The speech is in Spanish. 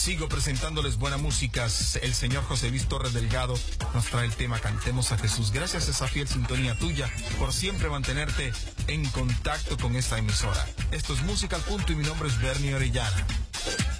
Sigo presentándoles buena música. El señor José Luis Torres Delgado nos trae el tema Cantemos a Jesús. Gracias a esa fiel sintonía tuya por siempre mantenerte en contacto con esta emisora. Esto es Música al Punto y mi nombre es Bernie Orellana.